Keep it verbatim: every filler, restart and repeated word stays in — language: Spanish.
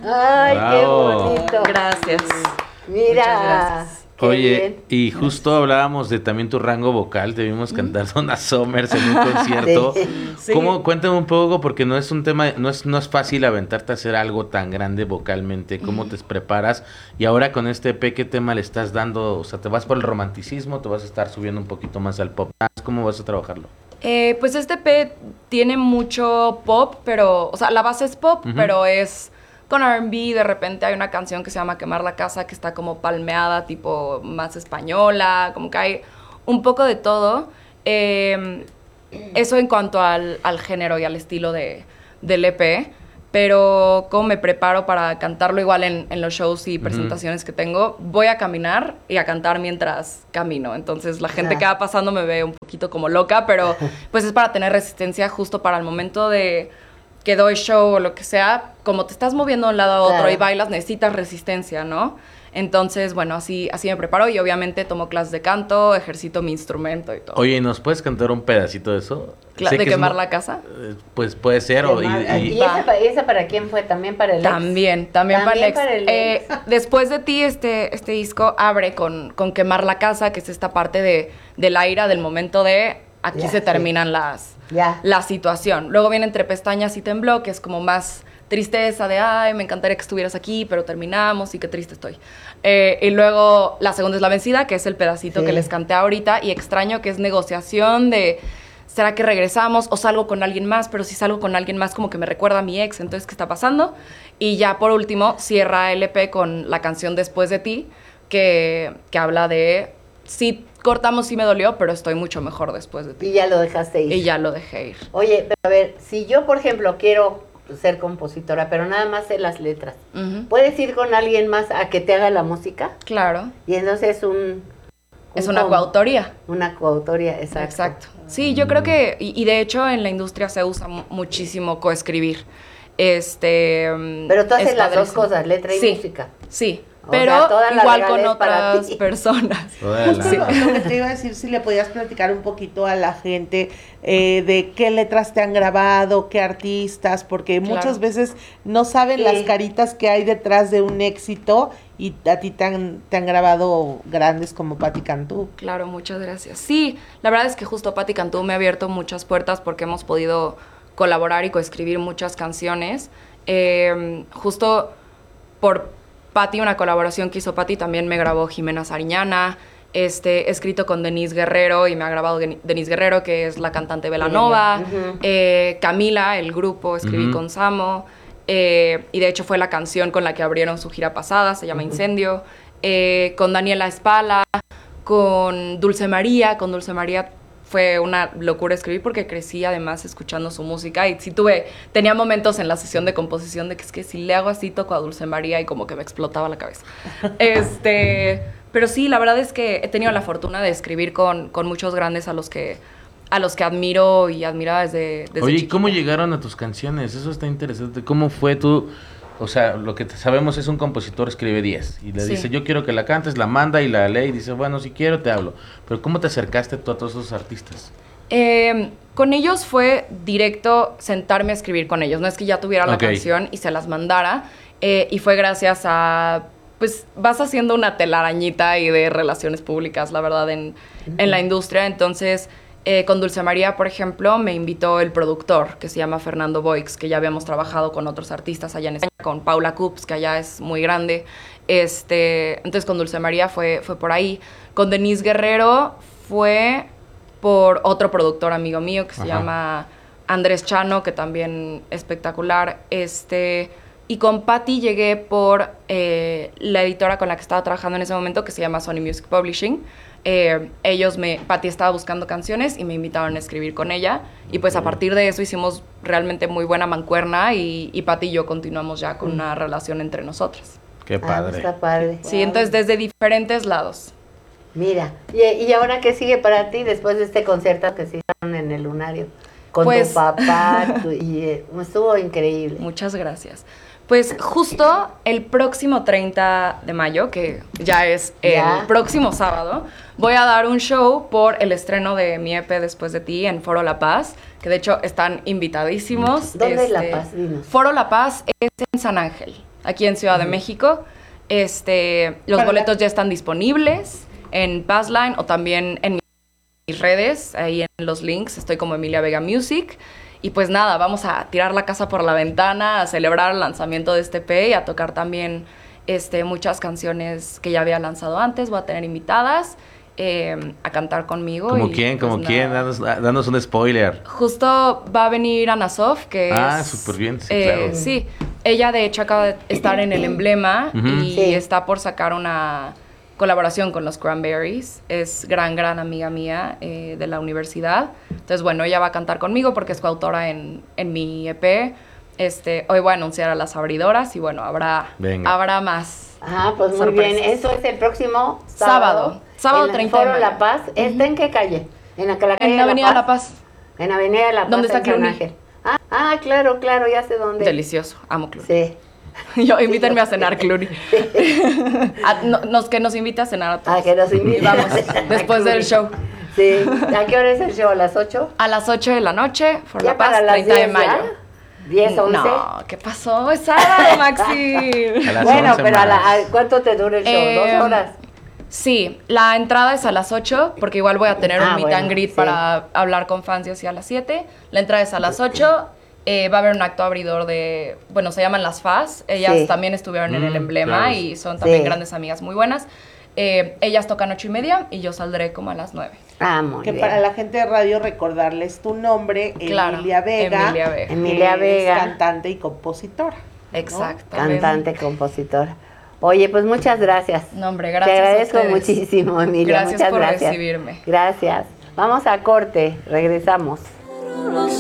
Ay, Bravo. qué bonito. Gracias. Mira. Qué Oye, bien. y justo hablábamos de también tu rango vocal, te vimos cantar Donna Summers en un concierto. Sí. Sí. ¿Cómo? Cuéntame un poco, porque no es un tema, no es, no es fácil aventarte a hacer algo tan grande vocalmente. ¿Cómo te preparas? Y ahora con este E P, ¿qué tema le estás dando? O sea, ¿te vas por el romanticismo? ¿Te vas a estar subiendo un poquito más al pop? ¿Cómo vas a trabajarlo? Eh, pues este E P tiene mucho pop, pero, o sea, la base es pop, Ujú. pero es con R and B. De repente hay una canción que se llama Quemar la Casa, que está como palmeada, tipo más española, como que hay un poco de todo. Eh, eso en cuanto al, al género y al estilo de, del E P. Pero cómo me preparo para cantarlo igual en, en los shows y presentaciones que tengo, voy a caminar y a cantar mientras camino. Entonces la gente Ah. que va pasando me ve un poquito como loca, pero pues es para tener resistencia justo para el momento de que doy show o lo que sea. Como te estás moviendo de un lado a otro Claro. y bailas, necesitas resistencia, ¿no? Entonces, bueno, así, así me preparo y obviamente tomo clases de canto, ejercito mi instrumento y todo. Oye, ¿nos puedes cantar un pedacito de eso? Cla- Sé ¿De que es quemar mu- la casa? eh, Pues puede ser, o, y, Quemar- y- ¿Y esa, pa- esa para quién fue? ¿También para el ex? También, también, para el ex. para el Eh, ex. después de ti, este, este disco abre con, con Quemar la Casa, que es esta parte de, de la ira, del momento de aquí Ya, se sí. terminan las, Ya. la situación. Luego viene Entre Pestañas y Tembló, que es como más tristeza de, ay, me encantaría que estuvieras aquí, pero terminamos y qué triste estoy. Eh, y luego la segunda es La Vencida, que es el pedacito Sí. que les canté ahorita, y Extraño, que es negociación de, ¿será que regresamos o salgo con alguien más? Pero si salgo con alguien más, como que me recuerda a mi ex, entonces, ¿qué está pasando? Y ya por último, cierra el E P con la canción Después de ti, que, que habla de, sí, cortamos, sí me dolió, pero estoy mucho mejor después de ti. Y ya lo dejaste ir. Y ya lo dejé ir. Oye, pero a ver, si yo, por ejemplo, quiero ser compositora, pero nada más sé las letras, Ujú. ¿puedes ir con alguien más a que te haga la música? Claro. Y entonces un... Es un una com- coautoría. Una coautoría, exacto. Exacto. Sí, yo creo que, y, y de hecho en la industria se usa mu- muchísimo coescribir. Este. mm, Pero tú haces es las dos padrísimo. cosas, letra y Sí, música. Sí, O pero sea, toda la igual regala con es para otras ti. personas. Toda la- Justo lo, lo que te iba a decir, si le podías platicar un poquito a la gente eh, de qué letras te han grabado, qué artistas, porque Claro. muchas veces no saben Sí. las caritas que hay detrás de un éxito y a ti te han, te han grabado grandes como Patti Cantú. Claro, muchas gracias. Sí, la verdad es que justo Patti Cantú me ha abierto muchas puertas porque hemos podido colaborar y coescribir muchas canciones. Eh, justo por Patti, una colaboración que hizo Patti, también me grabó Jimena Sariñana. Este, he escrito con Denise Guerrero y me ha grabado Geni- Denise Guerrero, que es la cantante Belanova. Ujú. Eh, Camila, el grupo, escribí Ujú. con Samo. Eh, y de hecho fue la canción con la que abrieron su gira pasada, se llama Incendio. Eh, con Daniela Espala, con Dulce María. Con Dulce María fue una locura escribir porque crecí además escuchando su música y sí tuve, tenía momentos en la sesión de composición de que es que si le hago así toco a Dulce María y como que me explotaba la cabeza. Este, pero sí, la verdad es que he tenido la fortuna de escribir con, con muchos grandes a los que a los que admiro y admiraba desde, desde Oye, ¿y chiquita. cómo llegaron a tus canciones? Eso está interesante. ¿Cómo fue tú? O sea, lo que te- sabemos es un compositor escribe diez y le Sí. dice, yo quiero que la cantes, la manda y la lee y dice, bueno, si quiero te hablo. Pero ¿cómo te acercaste tú a todos esos artistas? Eh, con ellos fue directo sentarme a escribir con ellos. No es que ya tuviera la Ok. canción y se las mandara. eh, y fue gracias a, pues vas haciendo una telarañita y de relaciones públicas, la verdad, en, en la industria. Entonces, eh, con Dulce María, por ejemplo, me invitó el productor, que se llama Fernando Boix, que ya habíamos trabajado con otros artistas allá en España, con Paula Cups, que allá es muy grande. Este, entonces, con Dulce María fue, fue por ahí. Con Denise Guerrero fue por otro productor amigo mío que se Ajá. llama Andrés Chano, que también espectacular. Este, y con Patti llegué por eh, la editora con la que estaba trabajando en ese momento, que se llama Sony Music Publishing. Eh, ellos me, Patti estaba buscando canciones y me invitaron a escribir con ella. Y pues a partir de eso hicimos realmente muy buena mancuerna y, y Patti y yo continuamos ya con una relación entre nosotras. Qué Ah, padre. está padre. Sí, entonces desde diferentes lados. Mira, y, y ahora qué sigue para ti después de este concierto que se hicieron en el Lunario? con Pues- tu papá, tu- y eh, estuvo increíble. Muchas gracias. Pues justo el próximo treinta de mayo, que ya es el Ya. próximo sábado, voy a dar un show por el estreno de mi E P Después de ti en Foro La Paz, que de hecho están invitadísimos. ¿Dónde es La Este, Paz? Dinos. Foro La Paz es en San Ángel, aquí en Ciudad de México. Este, los Para la- boletos ya están disponibles en Passline o también en mis redes, ahí en los links, estoy como Emilia Vega Music. Y pues nada, vamos a tirar la casa por la ventana, a celebrar el lanzamiento de este E P y a tocar también este, muchas canciones que ya había lanzado antes. Voy a tener invitadas eh, a cantar conmigo. ¿Como y, quién? pues, ¿Como quién? nada. Danos, danos un spoiler. Justo va a venir Ana Sof, que Ah, es... súper bien, sí, eh, claro. Sí, ella de hecho acaba de estar en El Emblema Ujú. y Sí. está por sacar una colaboración con los Cranberries. Es gran, gran amiga mía eh, de la universidad. Entonces, bueno, ella va a cantar conmigo porque es coautora en, en mi E P. Este, hoy voy a anunciar a las abridoras y bueno, habrá, Venga. habrá más. Ah, pues muy Sorpresas. bien. Eso es el próximo sábado. Sábado. Sábado en el treinta de Foro mayo. La Paz. ¿Está en qué calle? En la, la calle En la Avenida La Paz. En Avenida La Paz. ¿Dónde está en San Cluny? Ángel. Ah, ah, claro, claro, ya sé dónde. Delicioso, amo Cluny. Sí. Yo, invítenme a cenar Cluny. A- no- nos, que nos invite a cenar a todos. Ah, que nos inviten. Y vamos, después del show. Sí. ¿A qué hora es el show? ¿A las ocho? A las ocho de la noche, por ¿Ya La Paz, para las treinta de diez ya? mayo. ¿diez, once? No, ¿qué pasó? Es sábado, Maxi. A las Bueno, once pero a la- más. a- ¿cuánto te dura el show? Eh, ¿Dos horas? Sí, la entrada es a las ocho, porque igual voy a tener Ah, un meet bueno, and greet sí. para hablar con fans y así a las siete. La entrada es a las ocho. Eh, va a haber un acto abridor de, bueno, se llaman las F A S. Ellas Sí. también estuvieron en Mm, el Emblema claro. y son también Sí. grandes amigas muy buenas. Eh, ellas tocan ocho y media y yo saldré como a las nueve. Ah, muy Que bien. para la gente de radio recordarles tu nombre, Claro, Emilia Vega. Emilia Vega. Emilia que Vega. es cantante y compositora. ¿no? Exactamente. Cantante, compositora. Oye, pues muchas gracias. No, hombre, gracias Te a agradezco ustedes. muchísimo, Emilia. Gracias Muchas por gracias. recibirme. Gracias. Vamos a corte, regresamos.